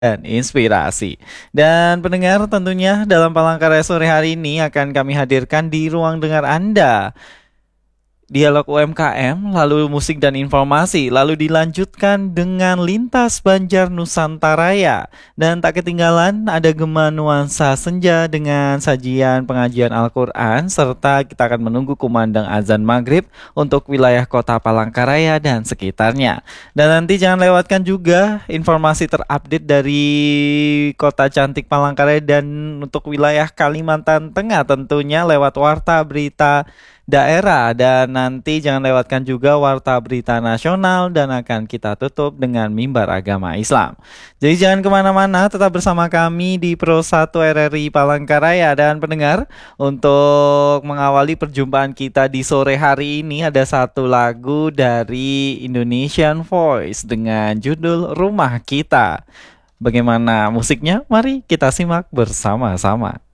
dan inspirasi. Dan pendengar, tentunya dalam Palangkaraya sore hari ini akan kami hadirkan di ruang dengar Anda dialog UMKM, lalu musik dan informasi, lalu dilanjutkan dengan lintas Banjar Nusantaraya. Dan tak ketinggalan ada gema nuansa senja dengan sajian pengajian Al-Quran, serta kita akan menunggu kumandang azan maghrib untuk wilayah kota Palangkaraya dan sekitarnya. Dan nanti jangan lewatkan juga informasi terupdate dari kota cantik Palangkaraya dan untuk wilayah Kalimantan Tengah tentunya lewat Warta Berita Daerah, dan nanti jangan lewatkan juga Warta Berita Nasional, dan akan kita tutup dengan Mimbar Agama Islam. Jadi jangan kemana-mana, tetap bersama kami di Pro 1 RRI Palangkaraya. Dan pendengar, untuk mengawali perjumpaan kita di sore hari ini ada satu lagu dari Indonesian Voice dengan judul Rumah Kita. Bagaimana musiknya? Mari kita simak bersama-sama.